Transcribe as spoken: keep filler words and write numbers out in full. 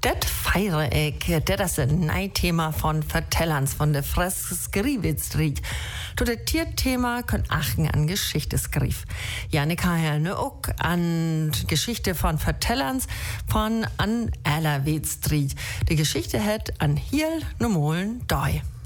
Det feiere ich. Det ist ein neues Thema von Vertellans von der Freskrivetstrid. To det Tierthema können achten an Geschichtesgriff. Janik ha ne auch an Geschichte von Vertellans von an Allervetstrid. Die Geschichte hat an Hiel Nomolen Doi.